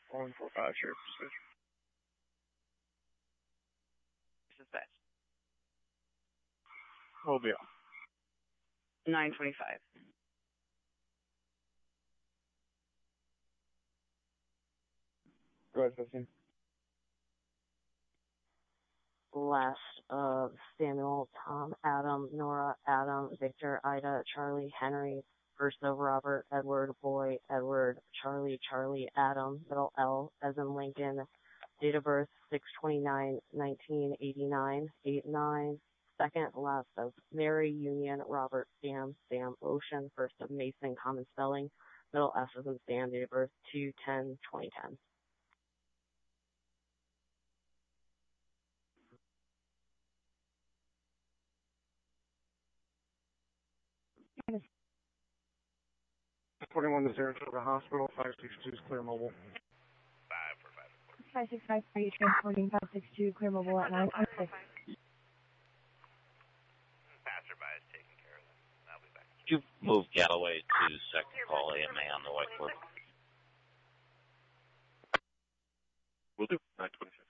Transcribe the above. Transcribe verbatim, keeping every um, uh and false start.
one four five, Sheriff Dispatch. Dispatch. We'll be on. nine twenty-five. Go ahead, fifteen. Last of Samuel, Tom, Adam, Nora, Adam, Victor, Ida, Charlie, Henry, first of Robert, Edward, Boy, Edward, Charlie, Charlie, Adam, middle L, as in Lincoln, date of birth six twenty-nine nineteen eighty-nine, eight nine, second, last of Mary, Union, Robert, Sam, Sam, Ocean, first of Mason, common spelling, middle S as in Sam, date of birth two ten twenty ten. twenty-one to Saratoga Hospital, five six two is clear mobile. five four five. five six five, are you transporting five six two, clear mobile at nine one six? Passerby is taking care of them. I'll be back. You move Galloway to second call A M A on the whiteboard. Will do. nine twenty-six.